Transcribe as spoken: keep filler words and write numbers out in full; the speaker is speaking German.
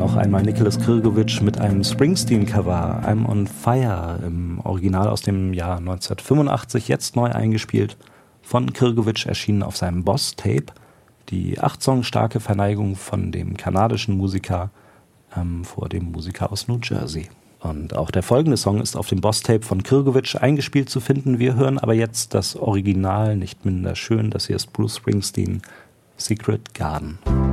noch einmal Nicholas Krgovich mit einem Springsteen-Cover, I'm on Fire, im Original aus dem Jahr neunzehnhundertfünfundachtzig, jetzt neu eingespielt, von Krgovich erschienen auf seinem Boss-Tape, die acht Song starke Verneigung von dem kanadischen Musiker ähm, vor dem Musiker aus New Jersey. Und auch der folgende Song ist auf dem Boss-Tape von Krgovich eingespielt zu finden. Wir hören aber jetzt das Original, nicht minder schön. Das hier ist Bruce Springsteen, Secret Garden.